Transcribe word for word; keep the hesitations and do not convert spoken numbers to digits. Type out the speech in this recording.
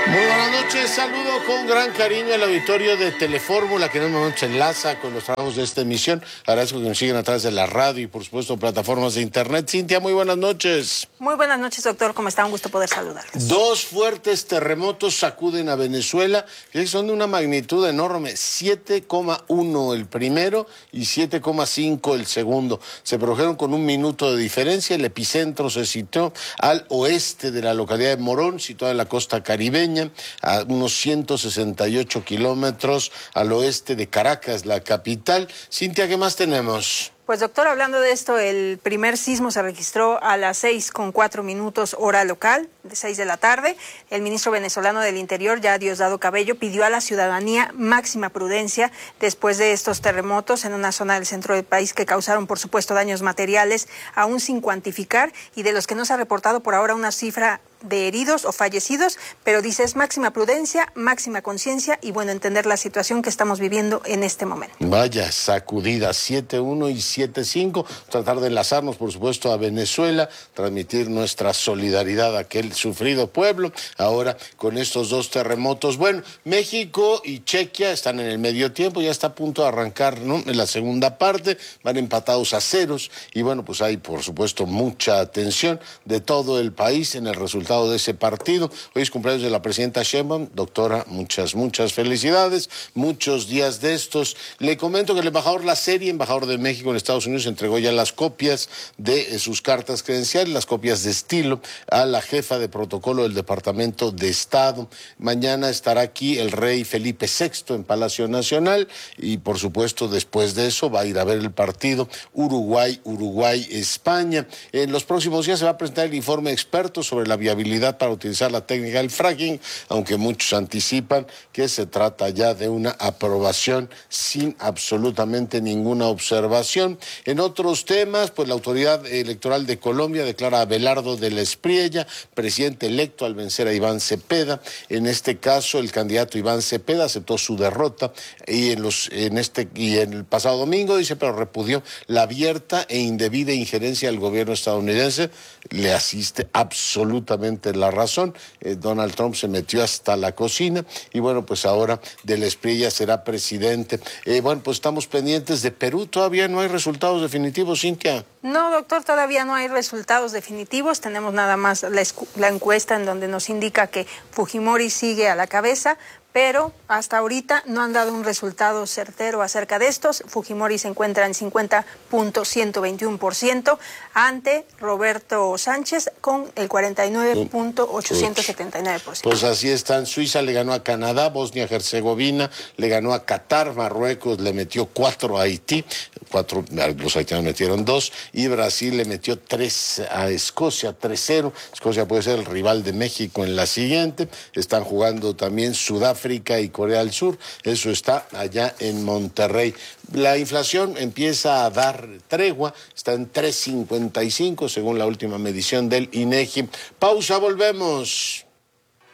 Muy buenas noches, saludo con gran cariño al auditorio de Telefórmula que nos enlaza con los trabajos de esta emisión. Agradezco que nos sigan a través de la radio y por supuesto plataformas de internet. Cintia, muy buenas noches. Muy buenas noches, doctor, ¿cómo está? Un gusto poder saludarles. Dos fuertes terremotos sacuden a Venezuela, que son de una magnitud enorme, siete coma uno el primero y siete coma cinco el segundo. Se produjeron con un minuto de diferencia. El epicentro se situó al oeste de la localidad de Morón, situada en la costa caribeña, a unos ciento sesenta y ocho kilómetros al oeste de Caracas, la capital. Cintia, ¿qué más tenemos? Pues doctor, hablando de esto, el primer sismo se registró a las seis con cuatro minutos hora local, de seis de la tarde. El ministro venezolano del Interior, ya Diosdado Cabello, pidió a la ciudadanía máxima prudencia después de estos terremotos en una zona del centro del país que causaron, por supuesto, daños materiales, aún sin cuantificar, y de los que no se ha reportado por ahora una cifra de heridos o fallecidos, pero dice es máxima prudencia, máxima conciencia y bueno, entender la situación que estamos viviendo en este momento. Vaya sacudida, siete uno y siete cinco, tratar de enlazarnos por supuesto a Venezuela, transmitir nuestra solidaridad a aquel sufrido pueblo, ahora con estos dos terremotos. Bueno, México y Chequia están en el medio tiempo, ya está a punto de arrancar, ¿no?, en la segunda parte, van empatados a ceros y bueno, pues hay por supuesto mucha atención de todo el país en el resultado de ese partido. Hoy es cumpleaños de la presidenta Sheinbaum. Doctora, muchas, muchas felicidades, muchos días de estos. Le comento que el embajador Laserie, embajador de México en Estados Unidos, entregó ya las copias de sus cartas credenciales, las copias de estilo, a la jefa de protocolo del Departamento de Estado. Mañana estará aquí el rey Felipe sexto en Palacio Nacional y por supuesto después de eso va a ir a ver el partido Uruguay, Uruguay, España. En los próximos días se va a presentar el informe experto sobre la viabilidad para utilizar la técnica del fracking, aunque muchos anticipan que se trata ya de una aprobación sin absolutamente ninguna observación. En otros temas, pues la Autoridad Electoral de Colombia declara a Abelardo de la Espriella presidente electo al vencer a Iván Cepeda. En este caso, el candidato Iván Cepeda aceptó su derrota y en los en este y en el pasado domingo, dice, pero repudió la abierta e indebida injerencia del gobierno estadounidense. Le asiste absolutamente la razón. eh, Donald Trump se metió hasta la cocina y bueno, pues ahora de la Espriella será presidente. Eh, bueno, pues estamos pendientes de Perú, todavía no hay resultados definitivos, Cintia. No, doctor, todavía no hay resultados definitivos, tenemos nada más la, la encuesta en donde nos indica que Fujimori sigue a la cabeza, pero hasta ahorita no han dado un resultado certero acerca de estos. Fujimori se encuentra en cincuenta punto ciento veintiuno por ciento ante Roberto Sánchez con el cuarenta y nueve punto ochocientos setenta y nueve por ciento. Pues así están. Suiza le ganó a Canadá, Bosnia-Herzegovina le ganó a Qatar, Marruecos le metió cuatro a Haití, cuatro, los haitianos metieron dos, y Brasil le metió tres a Escocia, tres cero. Escocia puede ser el rival de México en la siguiente. Están jugando también Sudáfrica y Corea del Sur, eso está allá en Monterrey. La inflación empieza a dar tregua, está en tres cincuenta y cinco según la última medición del INEGI. Pausa, volvemos.